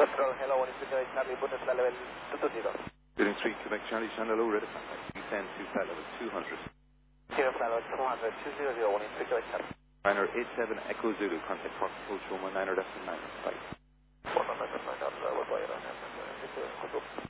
Control, hello, 160 Charlie, Bundesliga level 220. Building 3, Quebec Charlie, Channel O, ready for descend to flight level 200. Zero flight level 200, 200, 160 Quebec Charlie. Niner 87 Echo Zulu, contact Fox Approach 1 Niner, that's 9, flight. 1 Niner, 9,